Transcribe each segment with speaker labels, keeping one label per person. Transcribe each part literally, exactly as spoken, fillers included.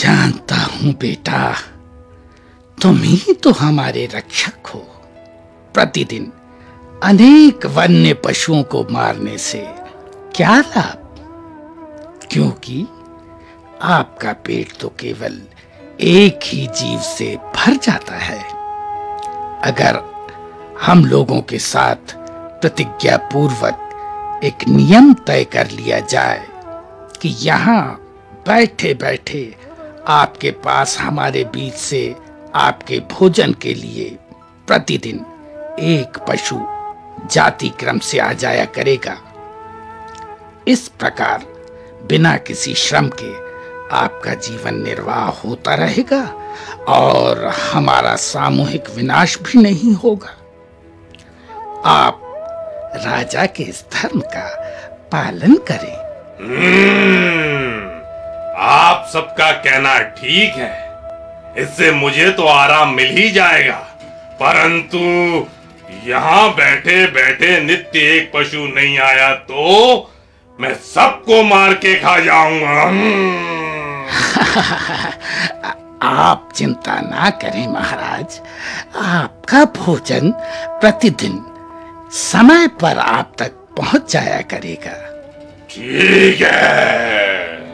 Speaker 1: जानता हूं बेटा, तुम ही तो हमारे रक्षक हो। प्रतिदिन अनेक वन्य पशुओं को मारने से क्या लाभ? क्योंकि आपका पेट तो केवल एक ही जीव से भर जाता है। अगर हम लोगों के साथ प्रतिज्ञा पूर्वक एक नियम तय कर लिया जाए कि यहाँ बैठे बैठे आपके पास हमारे बीच से आपके भोजन के लिए प्रतिदिन एक पशु जाति क्रम से आ जाया करेगा, इस प्रकार बिना किसी श्रम के आपका जीवन निर्वाह होता रहेगा और हमारा सामूहिक विनाश भी नहीं होगा। आप राजा के इस धर्म का पालन करें।
Speaker 2: हम्म, आप सबका कहना ठीक है, इससे मुझे तो आराम मिल ही जाएगा, परंतु यहाँ बैठे बैठे नित्य एक पशु नहीं आया तो मैं सबको मार के खा जाऊंगा।
Speaker 1: आप चिंता ना करें महाराज, आपका भोजन प्रतिदिन समय पर आप तक पहुंच जाया करेगा।
Speaker 2: ठीक है।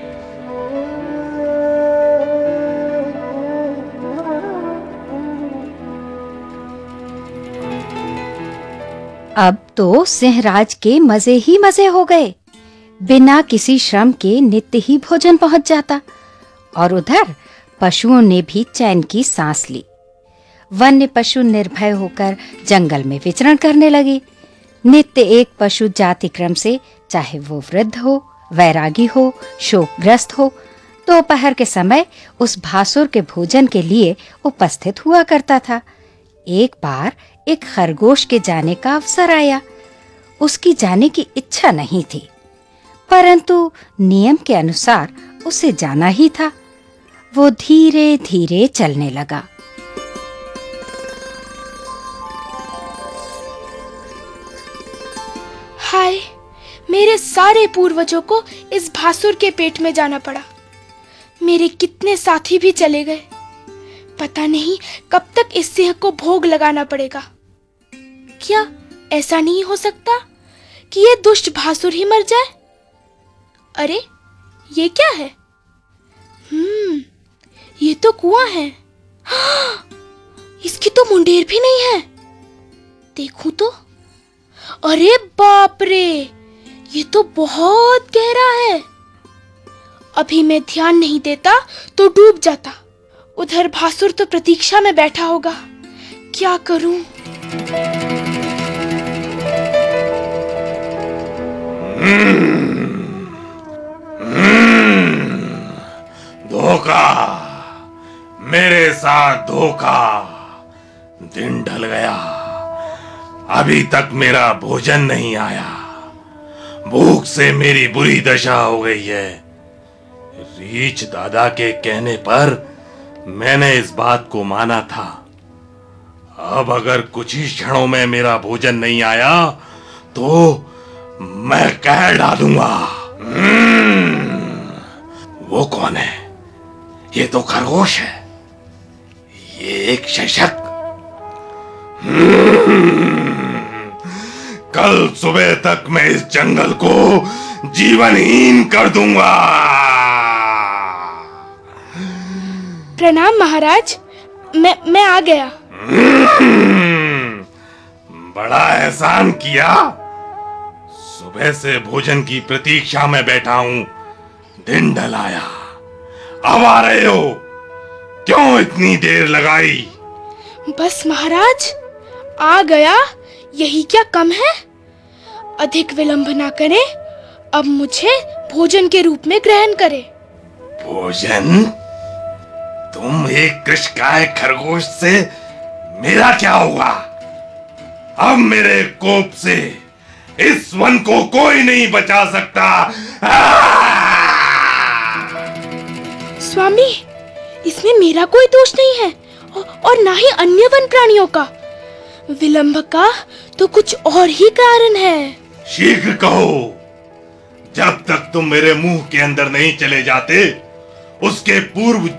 Speaker 3: अब तो सिंहराज के मजे ही मजे हो गए। बिना किसी श्रम के नित्य ही भोजन पहुंच जाता और उधर पशुओं ने भी चैन की सांस ली। वन्य पशु निर्भय होकर जंगल में विचरण करने लगे। नित्य एक पशु जाति क्रम से, चाहे वो वृद्ध हो, वैरागी हो, शोकग्रस्त हो, दोपहर के समय उस भासुर के भोजन के लिए उपस्थित हुआ करता था। एक बार एक खरगोश के जाने का अवसर आया। उसकी जाने की इच्छा नहीं थी, परंतु नियम के अनुसार उसे जाना ही था। वो धीरे धीरे चलने लगा।
Speaker 4: हाय, मेरे सारे पूर्वजों को इस भासुर के पेट में जाना पड़ा। मेरे कितने साथी भी चले गए। पता नहीं कब तक इस सिंह को भोग लगाना पड़ेगा। क्या ऐसा नहीं हो सकता कि ये दुष्ट भासुर ही मर जाए? अरे, ये क्या है? हम्म, ये तो कुआं है। हाँ, इसकी तो मुंडेर भी नहीं है। देखूं तो, अरे बाप रे, ये तो बहुत गहरा है। अभी मैं ध्यान नहीं देता तो डूब जाता। उधर भासुर तो प्रतीक्षा में बैठा होगा। क्या करूं?
Speaker 2: धोखा, मेरे साथ धोखा। दिन ढल गया, अभी तक मेरा भोजन नहीं आया। भूख से मेरी बुरी दशा हो गई है। रीछ दादा के कहने पर मैंने इस बात को माना था। अब अगर कुछ ही क्षणों में मेरा भोजन नहीं आया तो मैं कह डालूंगा। वो कौन है? ये तो खरगोश है। ये एक शशक। कल सुबह तक मैं इस जंगल को जीवनहीन कर दूंगा।
Speaker 4: प्रणाम महाराज, मैं मैं आ गया।
Speaker 2: बड़ा एहसान किया। सुबह से भोजन की प्रतीक्षा में बैठा हूं। दिन ढल आया, अब आ रहे हो? क्यों इतनी देर लगाई?
Speaker 4: बस महाराज, आ गया, यही क्या कम है? अधिक विलंब ना करें, अब मुझे भोजन के रूप में ग्रहण करें।
Speaker 2: भोजन? तुम एक कृषकाय खरगोश से मेरा क्या होगा? अब मेरे कोप से इस वन को कोई नहीं बचा सकता।
Speaker 4: स्वामी, इसमें मेरा कोई दोष नहीं है और ना ही अन्य वन प्राणियों का। विलंब का तो कुछ और ही कारण है।
Speaker 2: शीघ्र कहो। जब तक तुम मेरे मुंह के अंदर नहीं चले जाते, उसके पूर्व